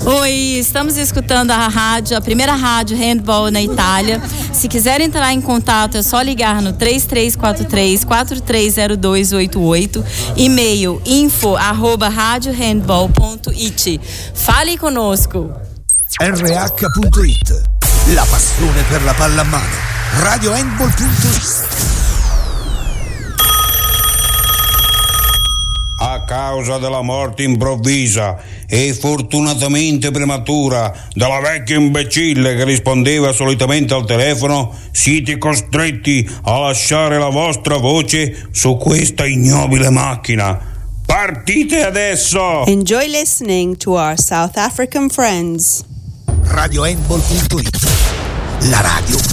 Oi, estamos escutando a rádio, a primeira rádio handball na Itália. Se quiser entrar em contato é só ligar no 3343-430288, e-mail info@radiohandball.it. Fale conosco. RH.it, la passione per la pallamano. Radiohandball.it. A causa della morte improvvisa e fortunatamente prematura della vecchia imbecille che rispondeva solitamente al telefono, siete costretti a lasciare la vostra voce su questa ignobile macchina. Partite adesso! Enjoy listening to our South African friends. Radiohandball.it, la radio